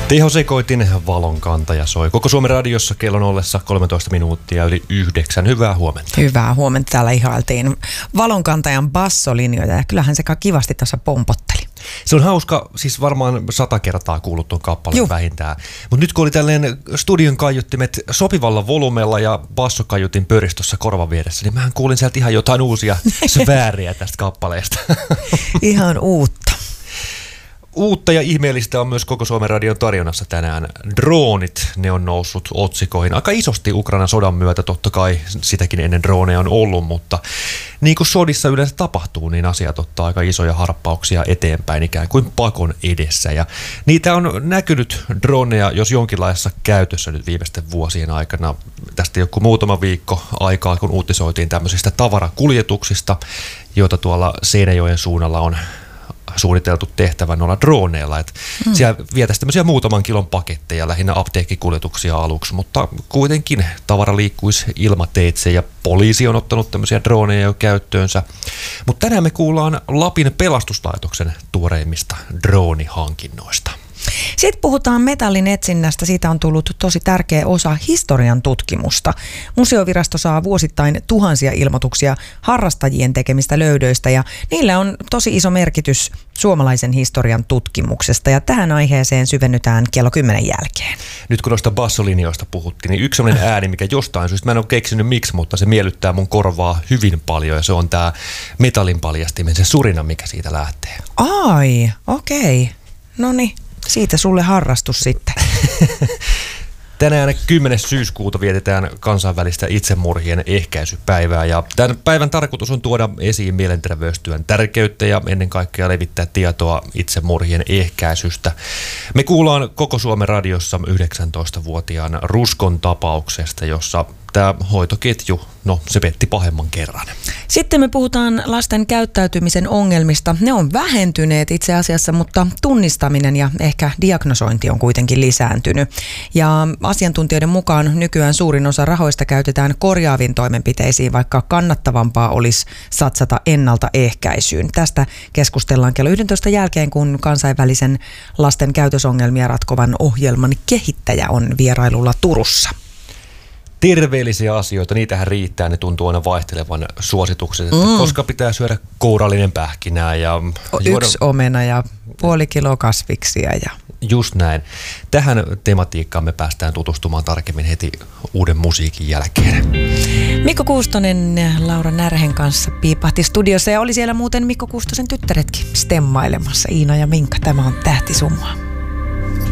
Tehosekoitin valonkantaja soi. Koko Suomen radiossa kellon ollessa 13 minuuttia yli 9. Hyvää huomenta. Hyvää huomenta. Täällä ihailtiin valonkantajan bassolinjoja ja kyllähän se kivasti tuossa pompotteli. Se on hauska, siis varmaan 100 kertaa kuullut tuon kappaleen vähintään. Mutta nyt kun oli tällainen studion kaiuttimet sopivalla volumella ja bassokaiutin pöristössä korvan vieressä, niin mähän kuulin sieltä ihan jotain uusia sfääriä tästä kappaleesta. Ihan uutta. Uutta ja ihmeellistä on myös koko Suomen radion tarjonnassa tänään. Droonit, ne on noussut otsikoihin aika isosti Ukrainan sodan myötä. Totta kai sitäkin ennen droneja on ollut, mutta niin kuin sodissa yleensä tapahtuu, niin asiat ottaa aika isoja harppauksia eteenpäin ikään kuin pakon edessä. Ja niitä on näkynyt droneja, jos jonkinlaisessa käytössä nyt viimeisten vuosien aikana. Tästä joku muutama viikko aikaa, kun uutisoitiin tämmöisistä tavarakuljetuksista, joita tuolla Seinäjoen suunnalla on suunniteltu tehtävän noilla droneilla. Siellä vietäisiin tämmöisiä muutaman kilon paketteja, lähinnä apteekkikuljetuksia aluksi, mutta kuitenkin tavara liikkuisi ilmateitse ja poliisi on ottanut tämmöisiä droneja jo käyttöönsä. Mutta tänään me kuullaan Lapin pelastuslaitoksen tuoreimmista droonihankinnoista. Sitten puhutaan metallin etsinnästä. Siitä on tullut tosi tärkeä osa historian tutkimusta. Museovirasto saa vuosittain tuhansia ilmoituksia harrastajien tekemistä löydöistä ja niillä on tosi iso merkitys suomalaisen historian tutkimuksesta. Ja tähän aiheeseen syvennytään kello 10 jälkeen. Nyt kun noista bassolinjoista puhuttiin, niin yksi sellainen ääni, mikä jostain syystä, mä en ole keksinyt miksi, mutta se miellyttää mun korvaa hyvin paljon ja se on tää metallin paljastimen, se surina, mikä siitä lähtee. Ai, okei. Noniin. Siitä sulle harrastus sitten. Tänään 10. syyskuuta vietetään kansainvälistä itsemurhien ehkäisypäivää ja tämän päivän tarkoitus on tuoda esiin mielenterveystyön tärkeyttä ja ennen kaikkea levittää tietoa itsemurhien ehkäisystä. Me kuullaan koko Suomen radiossa 19-vuotiaan Ruskon tapauksesta, jossa tämä hoitoketju, se petti pahemman kerran. Sitten me puhutaan lasten käyttäytymisen ongelmista. Ne on vähentyneet itse asiassa, mutta tunnistaminen ja ehkä diagnosointi on kuitenkin lisääntynyt. Ja asiantuntijoiden mukaan nykyään suurin osa rahoista käytetään korjaaviin toimenpiteisiin, vaikka kannattavampaa olisi satsata ennaltaehkäisyyn. Tästä keskustellaan kello 11 jälkeen, kun kansainvälisen lasten käytösongelmia ratkovan ohjelman kehittäjä on vierailulla Turussa. Terveellisiä asioita, niitähän riittää, ne tuntuu aina vaihtelevan suositukset, että koska pitää syödä kourallinen pähkinää ja yksi omena ja puoli kiloa kasviksia. Just näin. Tähän tematiikkaan me päästään tutustumaan tarkemmin heti uuden musiikin jälkeen. Mikko Kuustonen Laura Närhen kanssa piipahti studiossa ja oli siellä muuten Mikko Kuustosen tyttäretkin stemmailemassa. Iina ja Minka, tämä on Tähtisumma.